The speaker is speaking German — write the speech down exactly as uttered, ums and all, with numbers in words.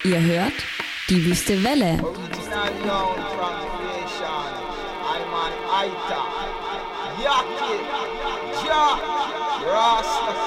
Ihr hört die Wüste Welle. Original known from creation. I'm an Aita. Yaki. Ja. Rasta